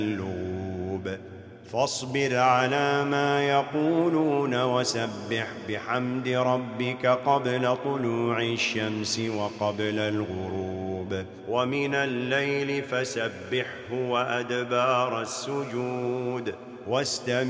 اللغوب فاصبر على ما يقولون وسبح بحمد ربك قبل طلوع الشمس وقبل الغروب ومن الليل فسبحه وأدبار السجود واستمع